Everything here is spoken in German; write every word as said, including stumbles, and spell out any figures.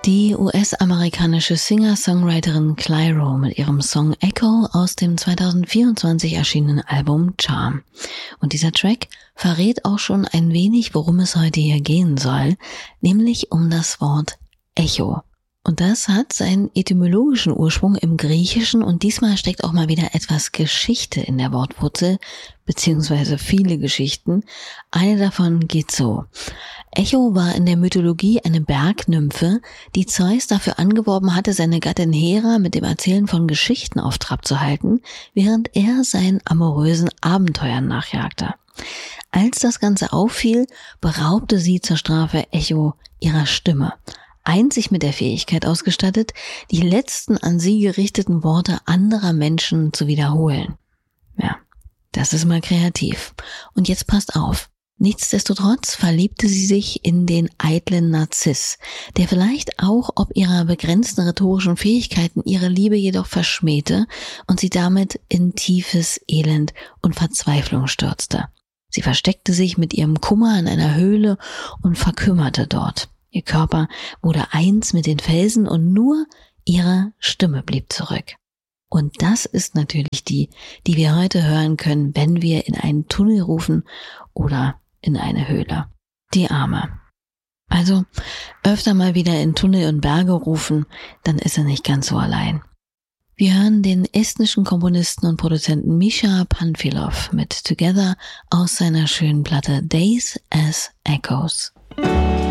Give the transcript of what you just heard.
Die U S-amerikanische Singer-Songwriterin Clairo mit ihrem Song Echo aus dem zweitausendvierundzwanzig erschienenen Album Charm. Und dieser Track verrät auch schon ein wenig, worum es heute hier gehen soll, nämlich um das Wort Echo. Und das hat seinen etymologischen Ursprung im Griechischen und diesmal steckt auch mal wieder etwas Geschichte in der Wortwurzel, beziehungsweise viele Geschichten. Eine davon geht so. Echo war in der Mythologie eine Bergnymphe, die Zeus dafür angeworben hatte, seine Gattin Hera mit dem Erzählen von Geschichten auf Trab zu halten, während er seinen amorösen Abenteuern nachjagte. Als das Ganze auffiel, beraubte sie zur Strafe Echo ihrer Stimme. Einzig mit der Fähigkeit ausgestattet, die letzten an sie gerichteten Worte anderer Menschen zu wiederholen. Ja, das ist mal kreativ. Und jetzt passt auf. Nichtsdestotrotz verliebte sie sich in den eitlen Narziss, der vielleicht auch ob ihrer begrenzten rhetorischen Fähigkeiten ihre Liebe jedoch verschmähte und sie damit in tiefes Elend und Verzweiflung stürzte. Sie versteckte sich mit ihrem Kummer in einer Höhle und verkümmerte dort. Ihr Körper wurde eins mit den Felsen und nur ihre Stimme blieb zurück. Und das ist natürlich die, die wir heute hören können, wenn wir in einen Tunnel rufen oder in eine Höhle. Die Arme. Also öfter mal wieder in Tunnel und Berge rufen, dann ist er nicht ganz so allein. Wir hören den estnischen Komponisten und Produzenten Misha Panfilov mit Together aus seiner schönen Platte Days as Echoes.